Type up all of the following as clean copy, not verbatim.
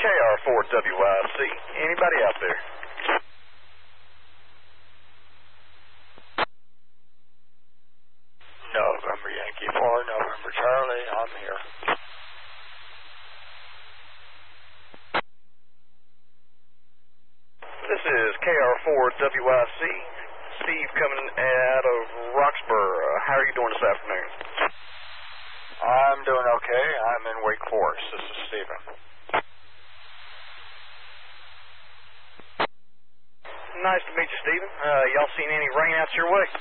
KR4WIC. Anybody out there? November Yankee 4, November Charlie, I'm here. This is KR4WIC. Steve coming out of Roxborough. How are you doing this afternoon? I'm doing okay. I'm in Wake Forest. This is Stephen. Nice to meet you, Stephen. Y'all seen any rain out your way?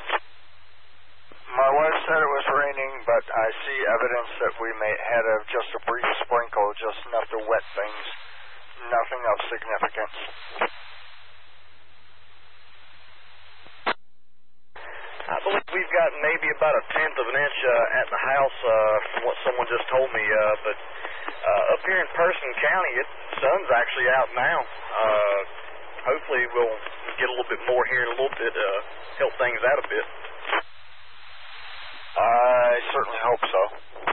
My wife said it was raining, but I see evidence that we may had just a brief sprinkle, just enough to wet things. Nothing of significance. I believe we've got maybe about 1/10 of an inch at the house from what someone just told me, but up here in Person County, the sun's actually out now. Hopefully we'll get a little bit more here in a little bit, help things out a bit. I certainly hope so.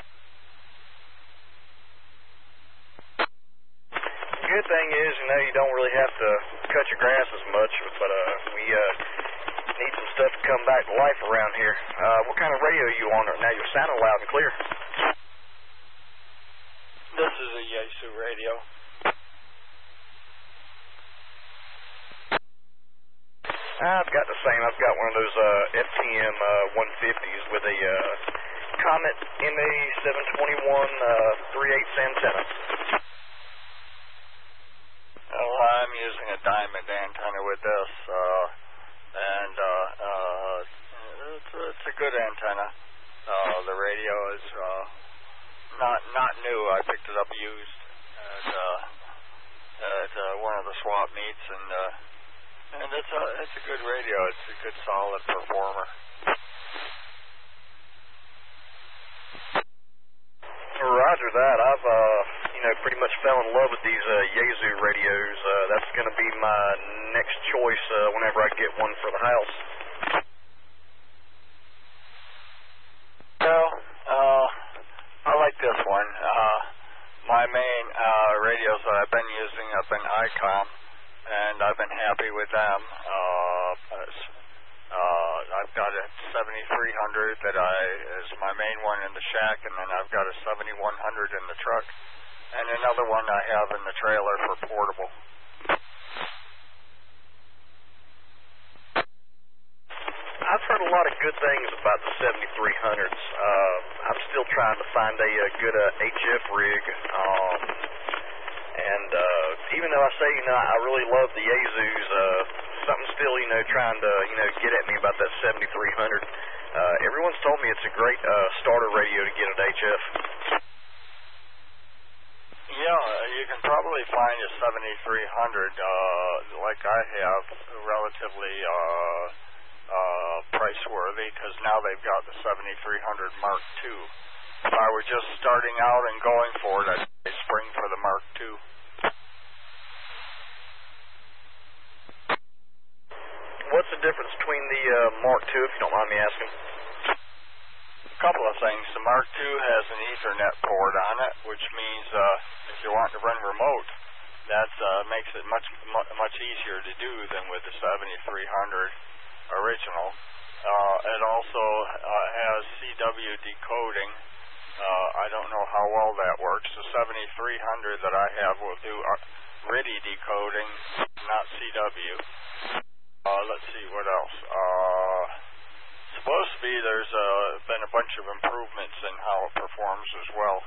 Good thing is, you don't really have to cut your grass as much, but we need some stuff to come back to life around here. What kind of radio are you on right now? You're sounding loud and clear. This is a Yaesu radio. I've got the same. I've got one of those FTM 150s with a Comet MA721 3/8 antenna. Well, I'm using a diamond antenna with this, and it's a good antenna. The radio is not new. I picked it up used at one of the swap meets, and it's a good radio. It's a good solid performer. Roger that. I've pretty much fell in love with these Yaesu radios. That's going to be my next choice whenever I get one for the house. Well, I like this one. My main radios that I've been using have been ICOM, and I've been happy with them. I've got a 7300 that is my main one in the shack, and then I've got a 7100 in the truck, and another one I have in the trailer for portable. I've heard a lot of good things about the 7300s. I'm still trying to find a good HF rig. And even though I say, I really love the Yaesus, something's still, trying to, get at me about that 7300. Everyone's told me it's a great starter radio to get at HF. Yeah, you can probably find a 7300, like I have, relatively price-worthy, because now they've got the 7300 Mark II. If I were just starting out and going for it, I'd say spring for the Mark II. What's the difference between the Mark II, if you don't mind me asking? A couple of things. The Mark II has an Ethernet port on it, which means if you want to run remote, that makes it much easier to do than with the 7300 original. It also has CW decoding. I don't know how well that works. The 7300 that I have will do RIDI decoding, not CW. Let's see what else. Supposed to be there's been a bunch of improvements in how it performs as well.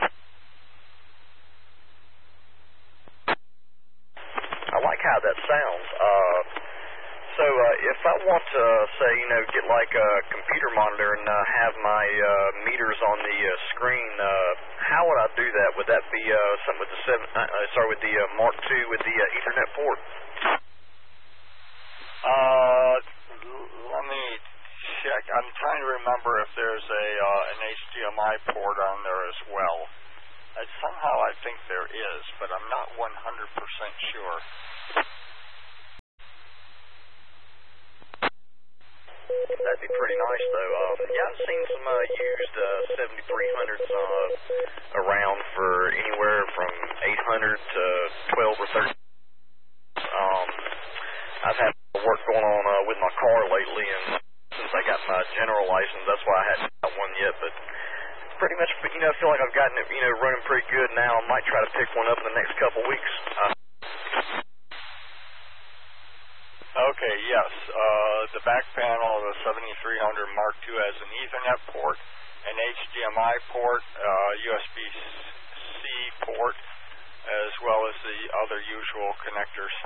I like how that sounds. So if I want to, say, get like a computer monitor and have my meters on the screen, how would I do that? Would that be something with the with the Mark II with the Ethernet port? Let me check. I'm trying to remember if there's an HDMI port on there as well. Somehow I think there is, but I'm not 100% sure. That'd be pretty nice, though. Yeah, I've seen some used 7300s around for anywhere from $800 to 12 or 13. I've had work going on with my car lately, and since I got my general license, that's why I hadn't got one yet, but pretty much, I feel like I've gotten it, running pretty good now. I might try to pick one up in the next couple weeks. Okay, yes. The back panel of the 7300 Mark II has an Ethernet port, an HDMI port, USB-C port, as well as the other usual connectors.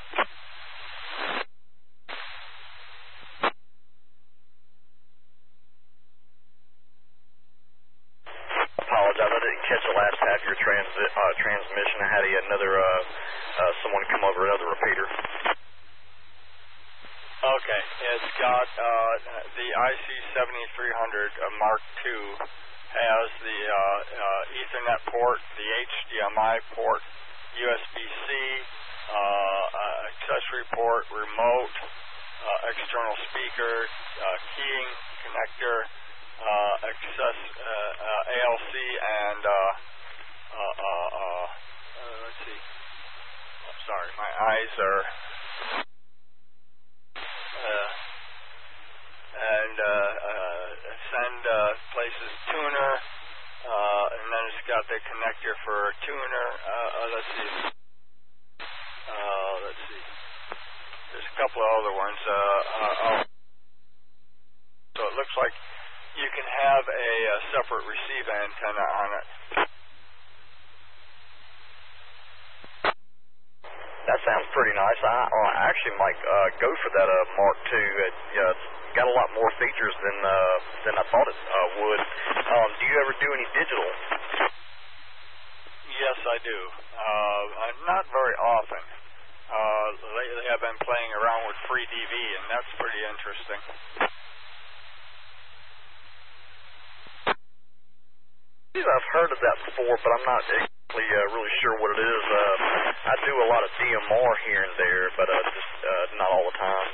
Apologize, I didn't catch the last half of your transmission. I had another someone come over, another repeater. Okay, it's got the IC7300 Mark II has the Ethernet port, the HDMI port, USB-C, accessory port, remote, external speaker, keying connector, ALC, and let's see. I'm sorry, my eyes are. Send places tuner, and then it's got the connector for tuner. Let's see. There's a couple of other ones. So it looks like you can have a separate receive antenna on it. That sounds pretty nice. I actually might go for that Mark II. It's got a lot more features than I thought it would. Do you ever do any digital? Yes, I do. Not very often. Lately I've been playing around with FreeDV, and that's pretty interesting. I've heard of that before, but I'm not exactly really sure what it is. I do a lot of DMR here and there, but just not all the time.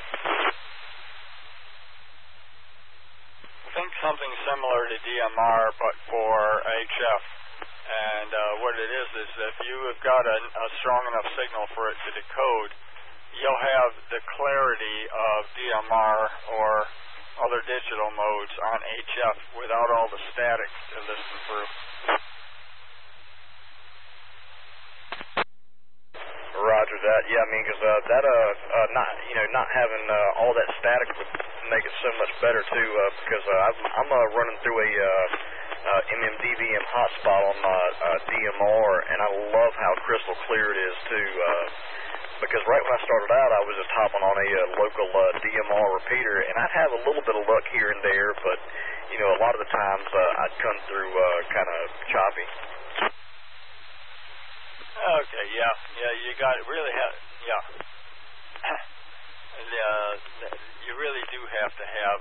I think something similar to DMR, but for HF. And what it is if you have got a strong enough signal for it to decode, you'll have the clarity of DMR or other digital modes on HF without all the static to listen through. Roger that. Yeah, I mean, because that not having all that static would make it so much better too. Because I'm running through a MMDVM hotspot on my DMR, and I love how crystal clear it is too. Because right when I started out, I was just hopping on a local DMR repeater, and I'd have a little bit of luck here and there, but a lot of the times I'd come through kind of choppy. Okay, yeah, you got it. Really you really do have to have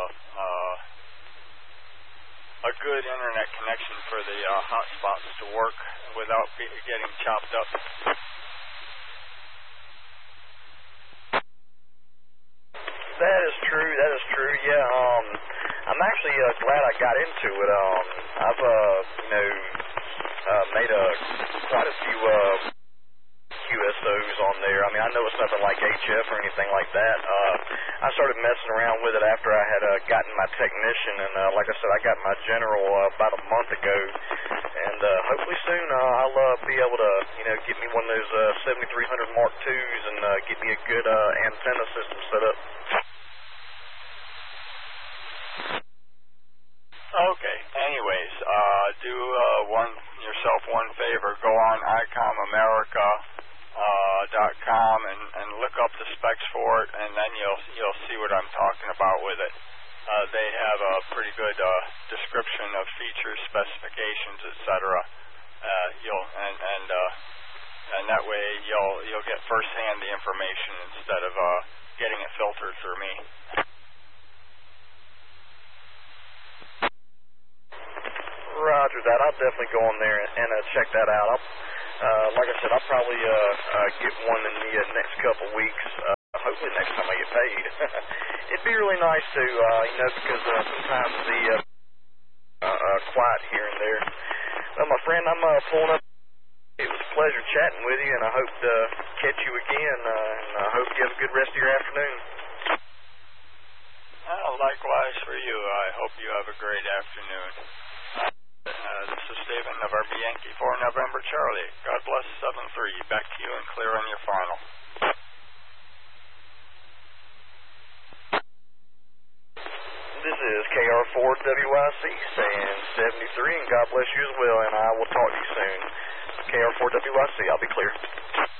a good internet connection for the hotspots to work without getting chopped up. That is true. Yeah. I'm actually glad I got into it. I've made quite a few QSOs on there. I mean, I know it's nothing like HF or anything like that. I started messing around with it after I had gotten my technician, and like I said, I got my general about a month ago, and hopefully soon I'll be able to, get me one of those 7300 Mark IIs and get me a good antenna system set up. Okay. Anyways, do yourself one favor. Go on ICOMAmerica.com and look up the specs for it, and then you'll see what I'm talking about with it. They have a pretty good description of features, specifications, etc. And that way you'll get firsthand the information instead of getting it filtered through me. Roger that. I'll definitely go on there and check that out. Like I said, I'll probably get one in the next couple weeks. Hopefully next time I get paid. It'd be really nice to, because sometimes the quiet here and there. Well, my friend, I'm pulling up. It was pleasure chatting with you, and I hope to catch you again, and I hope you have a good rest of your afternoon. Likewise for you. I hope you have a great afternoon. This is Stephen, November Yankee 4 November Charlie. God bless 7-3. Back to you and clear on your final. This is KR4WIC saying 73, and God bless you as well, and I will talk to you soon. KR4WIC, I'll be clear.